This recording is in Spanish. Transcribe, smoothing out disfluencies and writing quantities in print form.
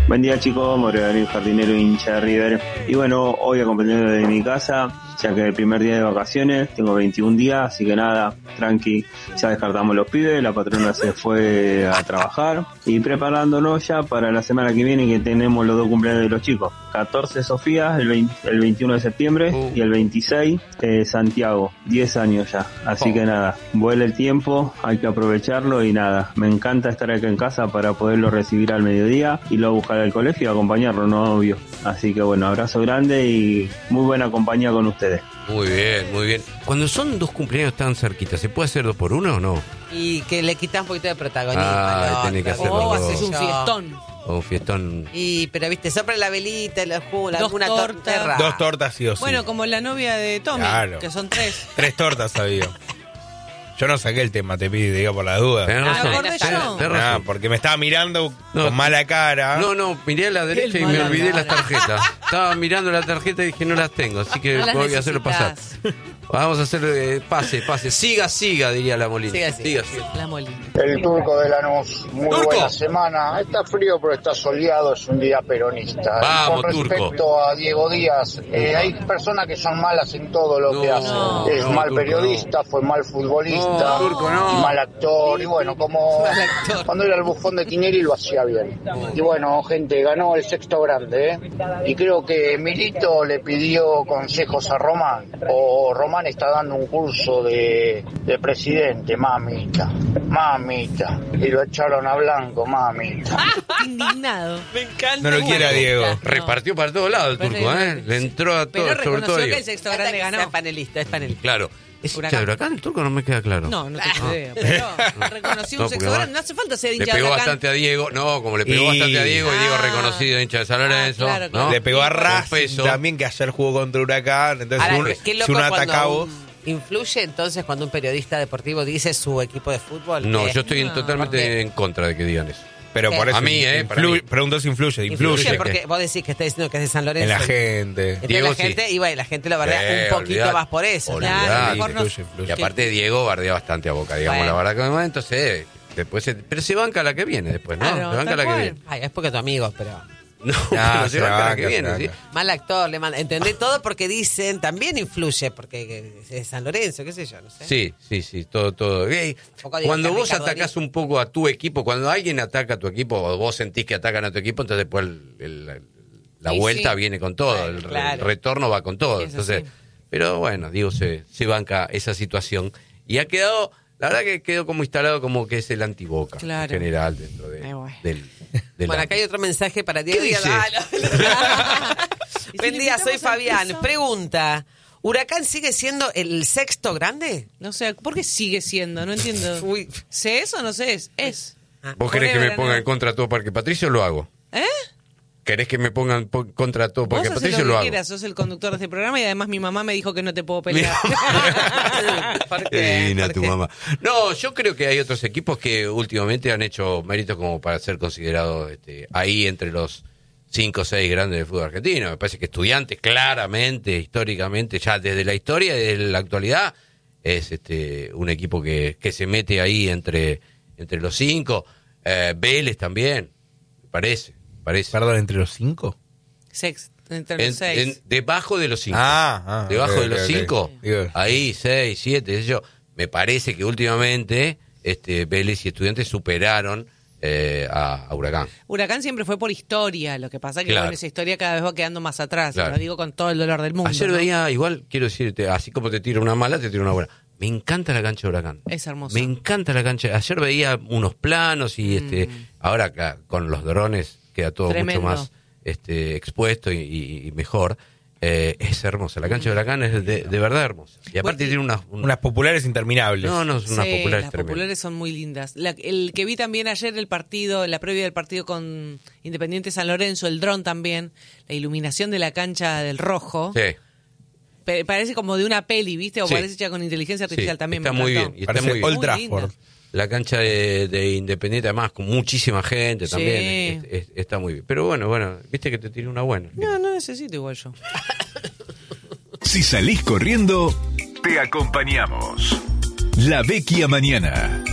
Buen día, chicos, Moreno, jardinero hincha de River. Y bueno, hoy acompañado de mi casa, ya que es el primer día de vacaciones, tengo 21 días, así que nada, tranqui, ya descartamos los pibes, la patrona se fue a trabajar y preparándonos ya para la semana que viene, que tenemos los 2 cumpleaños de los chicos. 14 Sofía, el 21 de septiembre y el 26 Santiago, 10 años ya. Así que nada, vuela el tiempo, hay que aprovecharlo y nada, me encanta estar acá en casa para poderlo recibir al mediodía y luego buscar al colegio y acompañarlo, no obvio. Así que bueno, abrazo grande y muy buena compañía con ustedes. Muy bien, muy bien. Cuando son 2 cumpleaños tan cerquitas, ¿se puede hacer 2 por 1 o no? Y que le quitas un poquito de protagonismo. Tiene que hacerlo. O haces un fiestón. O un fiestón. Pero viste, sopla la velita, la jugos, 2 alguna tortas. torta. 2 tortas sí o sí. Bueno, como la novia de Tommy, Claro. que son 3. 3 tortas había. Yo no saqué el tema, te digo por la duda. Tenés ¿Me razón. acordé yo? Tenés razón. Porque me estaba mirando No, con mala cara. No, miré a la derecha y me mala olvidé cara. las tarjetas. Estaba mirando la tarjeta y dije no las tengo, así que No las voy a hacerlo pasar. necesitas. Vamos a hacer pase. Siga, diría la Molina. Siga. La Molina. El Turco de Lanús, muy Turco. buena semana. Está frío, pero está soleado, es un día peronista. Vamos, Con Turco. respecto a Diego Díaz, hay personas que son malas en todo lo que hacen. Es no, mal Turco, periodista, fue mal futbolista, No, Turco, no. y mal actor. Y bueno, como cuando era el bufón de Tinelli lo hacía bien. Y bueno, gente, ganó el sexto grande, ¿eh? Y creo que Milito le pidió consejos a Román, o Román está dando un curso de presidente, mamita, y lo echaron a Blanco, mamita. Indignado. Me encanta. No lo quiere a Diego. Repartió para todos lados el turco, ¿eh? Le entró a todo, Pero sobre todo reconoció a que Diego. el sexto grande ganó. Es panelista. Claro. ¿Es hincha Huracán. de Huracán el turco? No me queda claro. No tengo idea. Pero reconoció No, un sexto porque grande. No hace falta ser Le hincha de pegó Huracán. bastante a Diego. No, como le pegó Y- bastante a Diego, y Diego Ah. reconocido hincha de San Lorenzo. Claro, ¿no? Le pegó a Con Racing peso. también, que ayer jugó contra Huracán. Entonces, Ahora, qué si loco uno cuando ataca a vos. influye entonces cuando un periodista deportivo dice su equipo de fútbol. No, que- yo estoy totalmente porque- en contra de que digan eso. Pero por eso. A mí, para mí. Pregunto si influye. Influye Influye. porque vos decís que está diciendo que es de San Lorenzo. En la gente. Entonces Diego la sí. gente, y bueno, la gente lo bardea un poquito olvidate, más por eso. olvidate. Claro, mejor no- Influye. Y aparte Diego bardea bastante a Boca, digamos, Bueno. la verdad que en el momento después pero se banca la que viene después, ¿no? Claro, se banca tal la que cual. viene. Ay, es porque tu amigo, pero No, Ah, pero se se banca la banca, que se viene, banca. ¿sí? mal actor, le manda. Entendé todo porque dicen, también influye, porque es San Lorenzo, qué sé yo, no sé. Sí, todo. Ey, Tampoco digo cuando que vos Ricardo atacás un poco a tu equipo, cuando alguien ataca a tu equipo o vos sentís que atacan a tu equipo, entonces después la Sí, vuelta sí. viene con todo, Bueno, el claro. retorno va con todo. Eso Entonces, sí. pero bueno, digo, se banca esa situación y ha quedado, la verdad que quedó como instalado como que es el antiboca Claro. en general dentro Bueno. del Bueno, acá hay otro mensaje para Diego. ¿Qué dice? Buen día, soy Fabián. Pregunta, ¿Huracán sigue siendo el sexto grande? No sé, ¿por qué sigue siendo? No entiendo. Uy. ¿Sé eso o no sé? Es. ¿Vos querés que me Forever, ponga ¿no? en contra de todo Parque Patricio? Lo hago. ¿Eh? ¿Querés que me pongan contra todo Vos Parque haces Patricio? lo Lo que hago. quieras, sos el conductor de este programa y además mi mamá me dijo que no te puedo pelear. ¿Por Qué qué? divina ¿Por tu qué? mamá. No, yo creo que hay otros equipos que últimamente han hecho méritos como para ser considerados ahí entre los 5 o 6 grandes del fútbol argentino. Me parece que Estudiantes, claramente, históricamente, ya desde la historia y desde la actualidad, es un equipo que se mete ahí entre los 5. Vélez también, me parece. Perdón, ¿entre los 5? Entre los 6. Debajo de los 5. ok, Debajo de los ok. 5, Digo, ahí 6, 7, yo. Me parece que últimamente Vélez y Estudiantes superaron a Huracán. Huracán siempre fue por historia, lo que pasa que Claro. bueno, esa historia cada vez va quedando más atrás, Claro. lo digo con todo el dolor del mundo. Ayer ¿no? veía, igual quiero decirte, así como te tiro una mala, te tiro una buena. Me encanta la cancha de Huracán. Es hermoso. Me encanta la cancha. Ayer veía unos planos y ahora con los drones queda todo Tremendo. mucho más expuesto y mejor. Es hermosa. La cancha de Huracán es de verdad hermosa. Y aparte tiene Unas populares interminables. No, son unas Sí, populares las tremendas. populares son muy lindas. El que vi también ayer la previa del partido con Independiente San Lorenzo, el dron también, la iluminación de la cancha del Rojo, Sí. parece como de una peli, ¿viste? O Sí. parece hecha con inteligencia artificial Sí, también. está me muy encantó. bien. Y está Parece muy bien. Old Muy Trafford. linda. La cancha de Independiente, además, con muchísima gente Sí. también. Está muy bien. Pero bueno, viste que te tiré una buena. No necesito igual yo. Si salís corriendo, te acompañamos. La Vecchia Mañana.